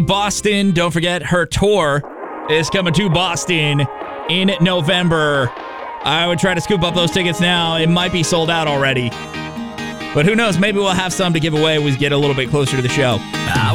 Boston. Don't forget, her tour is coming to Boston in November. I would try to scoop up those tickets now. It might be sold out already. But who knows? Maybe we'll have some to give away as we get a little bit closer to the show.